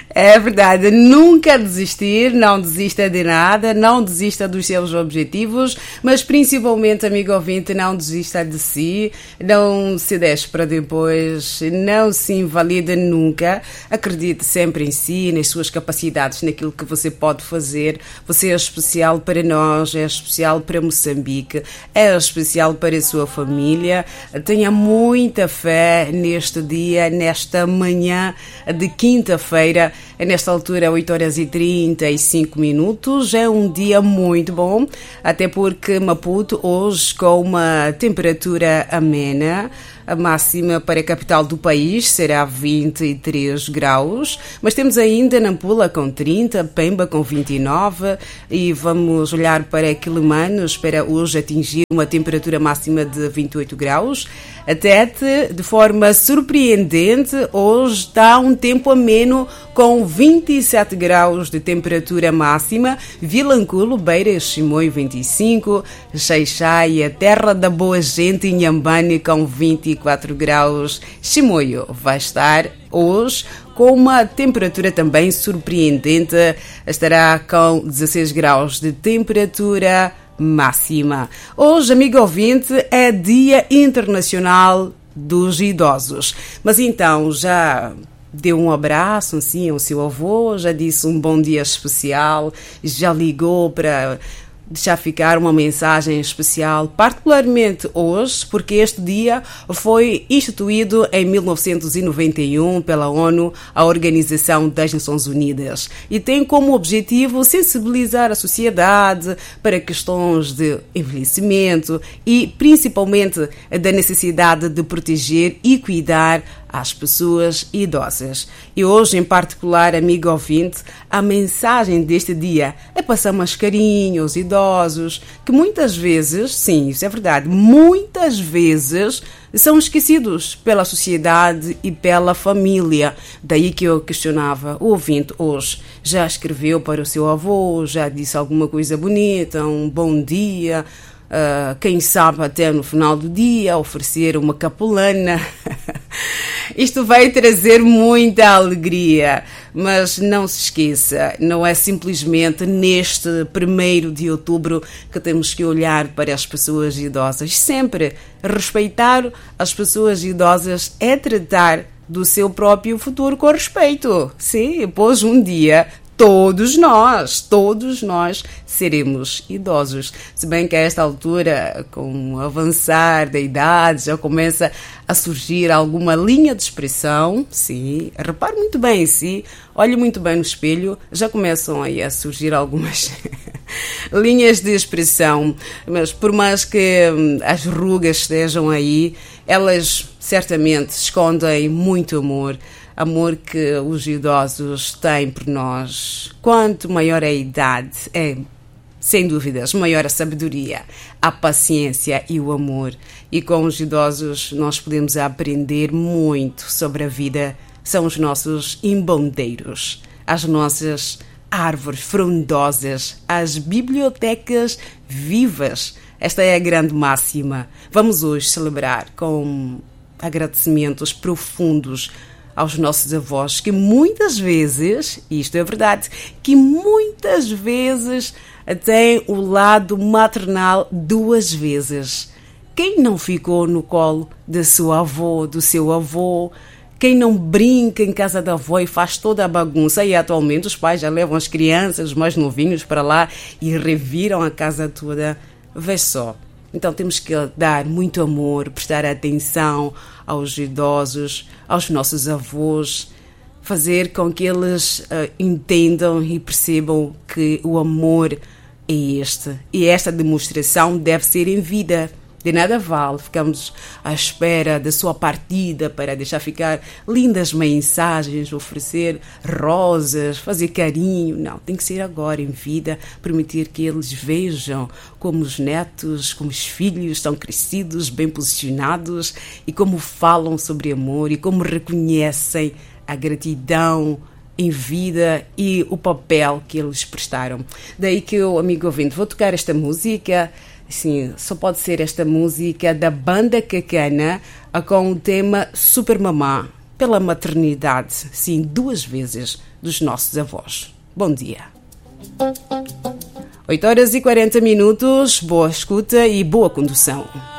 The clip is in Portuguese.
É verdade, nunca desistir, não desista de nada, não desista dos seus objetivos, mas principalmente, amigo ouvinte, não desista de si, não se deixe para depois, não se invalide nunca, acredite sempre em si, nas suas capacidades, naquilo que você pode fazer. Você é especial para nós, é especial para Moçambique, é especial para a sua família. Tenha muita fé neste dia, nesta manhã de quinta-feira. Nesta altura, 8h35, é um dia muito bom, até porque Maputo hoje com uma temperatura amena. A máxima para a capital do país será 23 graus, mas temos ainda Nampula com 30, Pemba com 29 e vamos olhar para Quilimane, espera hoje atingir uma temperatura máxima de 28 graus. A Tete, de forma surpreendente, hoje está um tempo ameno com 27 graus de temperatura máxima. Vilanculo, Beira e Chimoio 25, Xai-Xai, a terra da boa gente, Inhambane com 24 graus. Chimoio vai estar hoje com uma temperatura também surpreendente, estará com 16 graus de temperatura máxima. Hoje, amigo ouvinte, é Dia Internacional dos Idosos. Mas então, já deu um abraço assim ao seu avô, já disse um bom dia especial, já ligou para deixar ficar uma mensagem especial, particularmente hoje, porque este dia foi instituído em 1991 pela ONU, a Organização das Nações Unidas, e tem como objetivo sensibilizar a sociedade para questões de envelhecimento e principalmente da necessidade de proteger e cuidar às pessoas idosas. E hoje, em particular, amigo ouvinte, a mensagem deste dia é passar mais carinho aos idosos, que muitas vezes, sim, isso é verdade, muitas vezes são esquecidos pela sociedade e pela família. Daí que eu questionava, o ouvinte hoje já escreveu para o seu avô, já disse alguma coisa bonita, um bom dia, quem sabe até no final do dia oferecer uma capulana. Isto vai trazer muita alegria, mas não se esqueça, não é simplesmente neste 1º de outubro que temos que olhar para as pessoas idosas. Sempre respeitar as pessoas idosas é tratar do seu próprio futuro com respeito. Sim, pois um dia todos nós seremos idosos. Se bem que a esta altura, com o avançar da idade, já começa a surgir alguma linha de expressão. Sim, repare muito bem em si, olhe muito bem no espelho, já começam aí a surgir algumas linhas de expressão. Mas por mais que as rugas estejam aí, elas certamente escondem muito amor. Amor que os idosos têm por nós. Quanto maior a idade, sem dúvidas, maior a sabedoria, a paciência e o amor. E com os idosos nós podemos aprender muito sobre a vida. São os nossos embondeiros, as nossas árvores frondosas, as bibliotecas vivas. Esta é a grande máxima. Vamos hoje celebrar com agradecimentos profundos aos nossos avós, que muitas vezes, isto é verdade, que muitas vezes têm o lado maternal 2 vezes. Quem não ficou no colo da sua avó, do seu avô? Quem não brinca em casa da avó e faz toda a bagunça? E atualmente os pais já levam as crianças, os mais novinhos, para lá e reviram a casa toda. Vê só. Então temos que dar muito amor, prestar atenção aos idosos, aos nossos avós, fazer com que eles entendam e percebam que o amor é este. E esta demonstração deve ser em vida. De nada vale ficamos à espera da sua partida para deixar ficar lindas mensagens, oferecer rosas, fazer carinho. Não, tem que ser agora, em vida, permitir que eles vejam como os netos, como os filhos estão crescidos, bem posicionados e como falam sobre amor e como reconhecem a gratidão em vida e o papel que eles prestaram. Daí que eu, amigo ouvinte, vou tocar esta música. Sim, só pode ser esta música da Banda Cacana com o tema Super Mamá. pela maternidade, sim, 2 vezes, dos nossos avós. Bom dia. 8 horas e 40 minutos, boa escuta e boa condução.